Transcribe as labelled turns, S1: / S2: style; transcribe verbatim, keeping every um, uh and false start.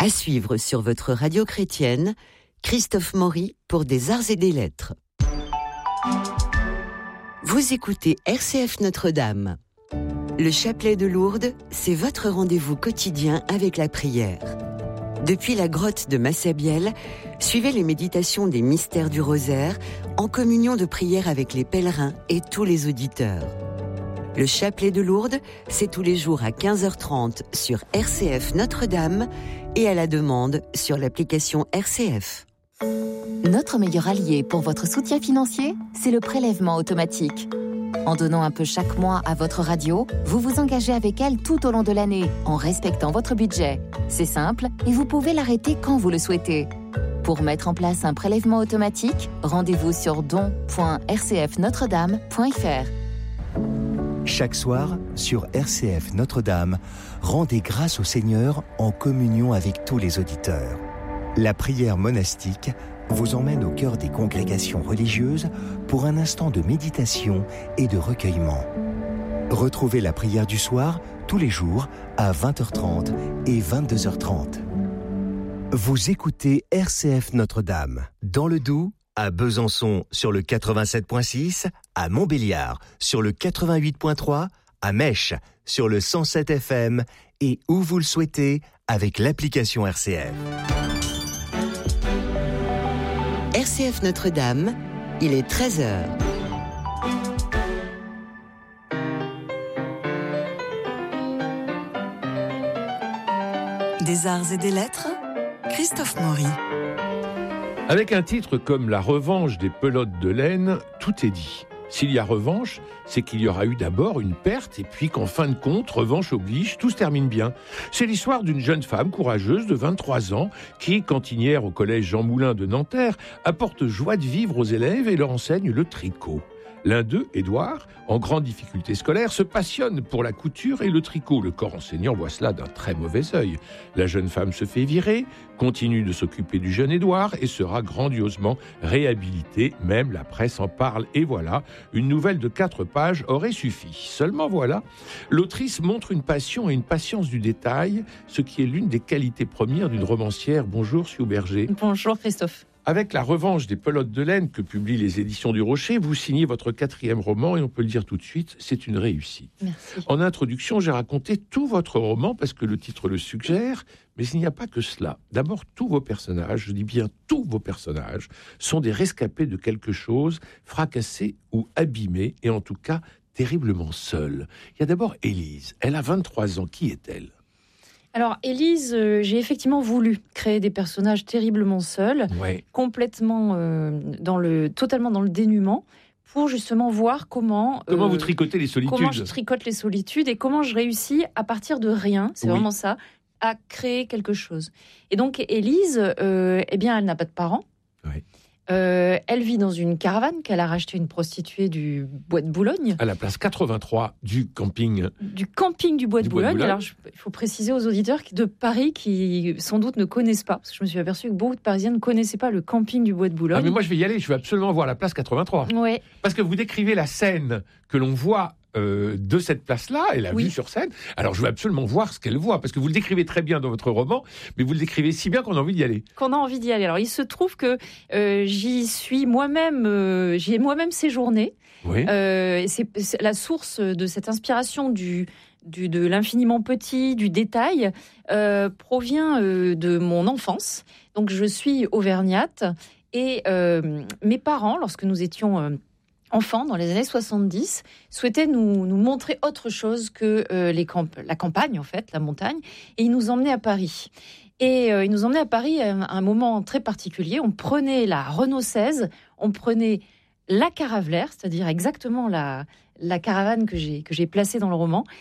S1: À suivre sur votre radio chrétienne, Christophe Maury pour des arts et des lettres. Vous écoutez R C F Notre-Dame. Le chapelet de Lourdes, c'est votre rendez-vous quotidien avec la prière. Depuis la grotte de Massabielle, suivez les méditations des mystères du rosaire en communion de prière avec les pèlerins et tous les auditeurs. Le chapelet de Lourdes, c'est tous les jours à quinze heures trente sur R C F Notre-Dame et à la demande sur l'application R C F.
S2: Notre meilleur allié pour votre soutien financier, c'est le prélèvement automatique. En donnant un peu chaque mois à votre radio, vous vous engagez avec elle tout au long de l'année, en respectant votre budget. C'est simple et vous pouvez l'arrêter quand vous le souhaitez. Pour mettre en place un prélèvement automatique, rendez-vous sur don point r c f notre dame point f r.
S3: Chaque soir, sur R C F Notre-Dame, rendez grâce au Seigneur en communion avec tous les auditeurs. La prière monastique vous emmène au cœur des congrégations religieuses pour un instant de méditation et de recueillement. Retrouvez la prière du soir tous les jours à vingt heures trente et vingt-deux heures trente. Vous écoutez R C F Notre-Dame, dans le Doubs, à Besançon sur le quatre-vingt-sept virgule six, à Montbéliard sur le quatre-vingt-huit virgule trois, à Mèche sur le cent sept F M et où vous le souhaitez avec l'application R C F.
S1: R C F Notre-Dame, il est treize heures. Des arts et des lettres, Christophe Maury.
S4: Avec un titre comme La revanche des pelotes de laine, tout est dit. S'il y a revanche, c'est qu'il y aura eu d'abord une perte et puis qu'en fin de compte, revanche oblige, tout se termine bien. C'est l'histoire d'une jeune femme courageuse de vingt-trois ans qui, cantinière au collège Jean Moulin de Nanterre, apporte joie de vivre aux élèves et leur enseigne le tricot. L'un d'eux, Édouard, en grande difficulté scolaire, se passionne pour la couture et le tricot. Le corps enseignant voit cela d'un très mauvais œil. La jeune femme se fait virer, continue de s'occuper du jeune Édouard et sera grandiosement réhabilitée. Même la presse en parle. Et voilà, une nouvelle de quatre pages aurait suffi. Seulement voilà, l'autrice montre une passion et une patience du détail, ce qui est l'une des qualités premières d'une romancière. Bonjour, Sue Berger.
S5: Bonjour, Christophe.
S4: Avec La revanche des pelotes de laine que publient les éditions du Rocher, vous signez votre quatrième roman et on peut le dire tout de suite, c'est une réussite.
S5: Merci.
S4: En introduction, j'ai raconté tout votre roman parce que le titre le suggère, mais il n'y a pas que cela. D'abord, tous vos personnages, je dis bien tous vos personnages, sont des rescapés de quelque chose, fracassés ou abîmés, et en tout cas terriblement seuls. Il y a d'abord Élise, elle a vingt-trois ans, qui est-elle ?
S5: Alors, Élise, euh, j'ai effectivement voulu créer des personnages terriblement seuls,
S4: ouais.
S5: complètement euh, dans le, totalement dans le dénuement, pour justement voir comment...
S4: Comment
S5: euh,
S4: vous tricotez les solitudes.
S5: Comment je tricote les solitudes et comment je réussis, à partir de rien, c'est
S4: oui.
S5: vraiment ça, à créer quelque chose. Et donc, Élise, euh, eh bien, elle n'a pas de parents.
S4: Oui.
S5: Euh, elle vit dans une caravane qu'elle a rachetée une prostituée du Bois de Boulogne.
S4: À la place quatre-vingt-trois du camping.
S5: Du camping du Bois de
S4: du Bois
S5: Boulogne.
S4: de Boulogne.
S5: Alors, je, il faut préciser aux auditeurs de Paris qui, sans doute, ne connaissent pas. Parce que je me suis aperçue que beaucoup de Parisiens ne connaissaient pas le camping du Bois de Boulogne.
S4: Ah, mais moi, je vais y aller. Je veux absolument voir la place quatre-vingt-trois.
S5: Ouais.
S4: Parce que vous décrivez la scène que l'on voit euh, de cette place-là, et la
S5: Oui.
S4: vue sur scène. Alors, je veux absolument voir ce qu'elle voit, parce que vous le décrivez très bien dans votre roman, mais vous le décrivez si bien qu'on a envie d'y aller.
S5: Qu'on a envie d'y aller. Alors, il se trouve que euh, j'y suis moi-même, euh, j'y ai moi-même séjourné.
S4: Oui.
S5: Euh, c'est, c'est la source de cette inspiration du, du, de l'infiniment petit, du détail, euh, provient euh, de mon enfance. Donc, je suis auvergnate et euh, mes parents, lorsque nous étions euh, enfants, dans les années soixante-dix, souhaitaient nous, nous montrer autre chose que euh, les camp- la campagne, en fait, la montagne, et ils nous emmenaient à Paris. Et euh, ils nous emmenaient à Paris à un, à un moment très particulier. On prenait la Renault seize, on prenait la Caravelaire, c'est-à-dire exactement la, la caravane que j'ai, que j'ai placée dans le roman,